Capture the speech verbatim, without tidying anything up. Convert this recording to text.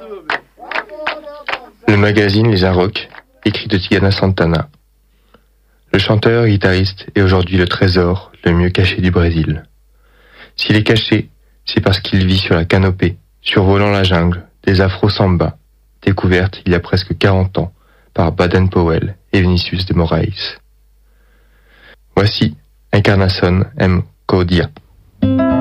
Le magazine Les Inrocks, écrit de Tigana Santana. Le chanteur et guitariste est aujourd'hui le trésor le mieux caché du Brésil. S'il est caché, c'est parce qu'il vit sur la canopée, survolant la jungle, des afro-samba, découverte il y a presque quarante ans par Baden-Powell et Vinicius de Moraes. Voici Encarnação M. Cordia.